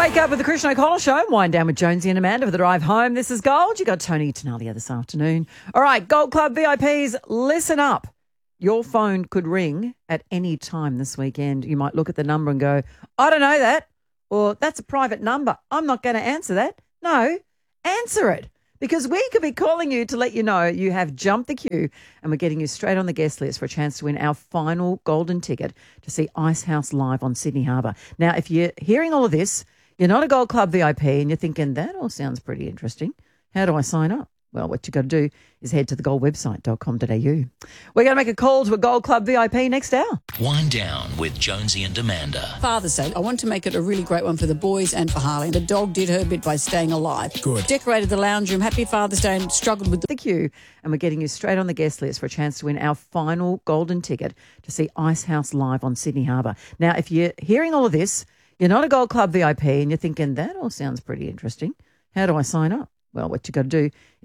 Wake up with the Christian O'Connell Show. Wind down with Jonesy and Amanda for the drive home. This is Gold. You got Tony Tenalia this afternoon. All right, Gold Club VIPs, listen up. Your phone could ring at any time this weekend. You might look at the number and go, I don't know that, or that's a private number. I'm not going to answer that. No, answer it, because we could be calling you to let you know you have jumped the queue and we're getting you straight on the guest list for a chance to win our final golden ticket to see Icehouse live on Sydney Harbour. Now, if you're hearing all of this, you're not a Gold Club VIP and you're thinking, that all sounds pretty interesting. How do I sign up? Well, what you've got to do is head to thegoldwebsite.com.au. We're going to make a call to a Gold Club VIP next hour. Wind down with Jonesy and Amanda. Father's Day. I want to make it a really great one for the boys and for Harley. The dog did her bit by staying alive. Good. Decorated the lounge room. Happy Father's Day, and struggled with the queue, and we're getting you straight on the guest list for a chance to win our final golden ticket to see Icehouse live on Sydney Harbour. Now, if you're hearing all of this, you're not a Gold Club VIP and you're thinking, that all sounds pretty interesting. How do I sign up? Well, what you've got to do